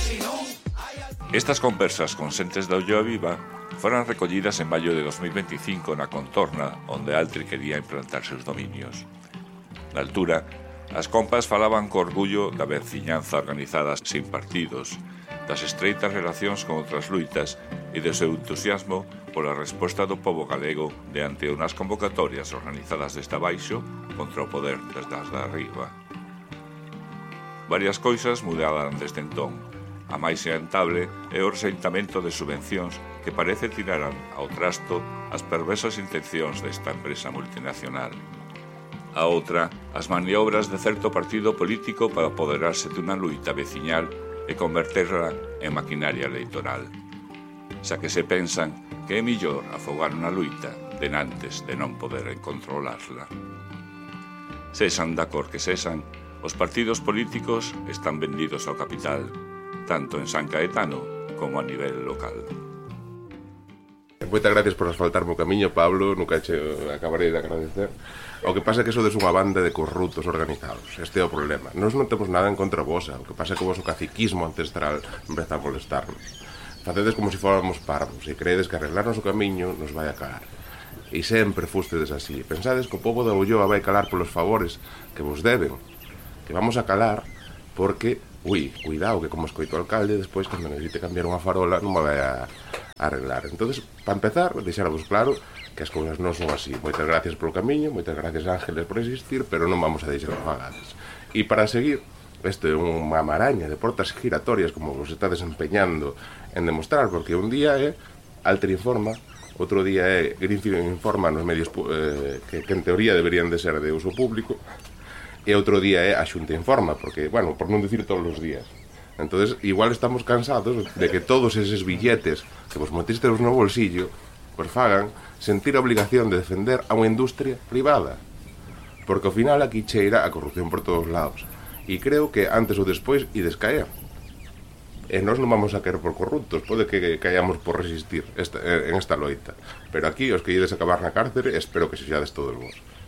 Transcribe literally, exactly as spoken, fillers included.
Estas conversas con xentes da Ulloa Viva foran recollidas en maio de dos mil veinticinco na Contorna, onde Altri quería implantar seus dominios. Na altura, as compas falaban co orgullo da veciñanza organizada sin partidos, das estreitas relacións con outras luitas e do seu entusiasmo pola resposta do pobo galego diante unhas convocatorias organizadas desde abaixo contra o poder desde as da arriba. Varias cousas mudaran desde entón. A máis salientable é o rexeitamento de subvencións que parece tiraran ao trasto as perversas intencións desta empresa multinacional. A outra, as maniobras de certo partido político para apoderarse dunha luita veciñal e converterla en maquinaria electoral. Xa que se pensan que é millor afogar unha luita denantes de non poder controlarla. Sexan da cor que sexan, os partidos políticos están vendidos ao capital, tanto en San Caetano como a nivel local. Moitas gracias por asfaltarme o camiño, Pablo, nunca che acabarei de agradecer. O que pasa é que sodes unha banda de corruptos organizados, este é o problema. Nós non temos nada en contra vosa, o que pasa é que o vosso caciquismo ancestral empeza a molestarnos. Facedes como se fóramos parvos e creedes que arreglarnos o camiño nos vai a calar. E sempre fustedes así. Pensades que o povo da Ulloa vai calar polos favores que vos deben, que vamos a calar porque, ui, cuidado, que como escoito o alcalde, despois, cando necesite cambiar unha farola, non me vai a, a arreglar. Entonces, para empezar, deixaravos claro que as cousas non son así. Moitas gracias polo camiño, moitas gracias, Ángeles, por existir, pero non vamos a deixar apagadas. E para seguir, isto é unha maraña de portas giratorias, como vos está desempeñando en demostrar, porque un día é Altri Informa, outro día é Greenfield Informa nos medios eh, que, que en teoría deberían de ser de uso público, e outro día é a Xunta Informa, porque, bueno, por non dicir todos os días. Entonces, igual estamos cansados de que todos eses billetes que vos metistes no bolsillo vos fagan sentir a obligación de defender a unha industria privada. Porque ao final aquí cheira a corrupción por todos lados. E creo que antes ou despois ides caer. E nós non vamos a caer por corruptos, pode que caíamos por resistir esta, en esta loita. Pero aquí, os que ides acabar na cárcere, espero que sexades todos vos.